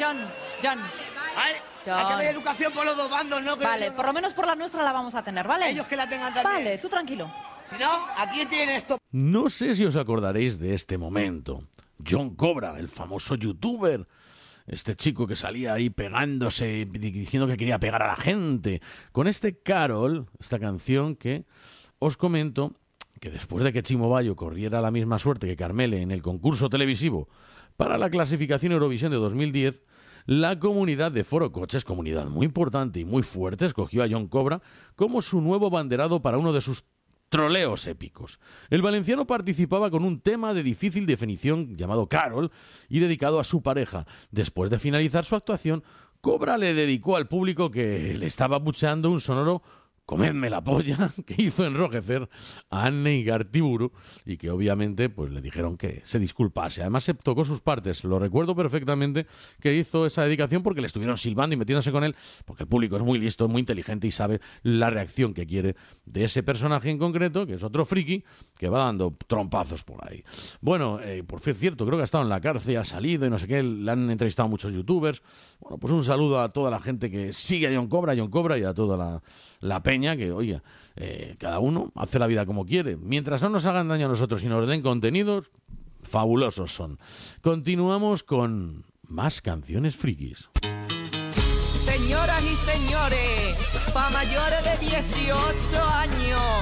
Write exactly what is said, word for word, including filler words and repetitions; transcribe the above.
John, John. Ay, hay que haber educación por los dos bandos, ¿no? Que Vale, no- por lo menos por la nuestra la vamos a tener, ¿vale? Ellos que la tengan también. Vale, tú tranquilo. Si no, aquí tienen esto. No sé si os acordaréis de este momento. John Cobra, el famoso youtuber, este chico que salía ahí pegándose, diciendo que quería pegar a la gente, con este Carol, esta canción que os comento que después de que Chimo Bayo corriera la misma suerte que Carmele en el concurso televisivo para la clasificación Eurovisión de dos mil diez, la comunidad de Foro Coches, comunidad muy importante y muy fuerte, escogió a John Cobra como su nuevo banderado para uno de sus troleos épicos. El valenciano participaba con un tema de difícil definición llamado Carol y dedicado a su pareja. Después de finalizar su actuación, Cobra le dedicó al público que le estaba abucheando un sonoro "comedme la polla", que hizo enrojecer a Anne Igartiburu y que obviamente pues le dijeron que se disculpase. Además se tocó sus partes. Lo recuerdo perfectamente que hizo esa dedicación porque le estuvieron silbando y metiéndose con él, porque el público es muy listo, muy inteligente y sabe la reacción que quiere de ese personaje en concreto, que es otro friki, que va dando trompazos por ahí. Bueno, eh, por cierto, creo que ha estado en la cárcel, ha salido y no sé qué, le han entrevistado muchos youtubers. Bueno, pues un saludo a toda la gente que sigue a John Cobra, a John Cobra y a toda la, la peña que, oye, eh, cada uno hace la vida como quiere. Mientras no nos hagan daño a nosotros y nos den contenidos, fabulosos son. Continuamos con más canciones frikis. Señoras y señores, pa' mayores de dieciocho años,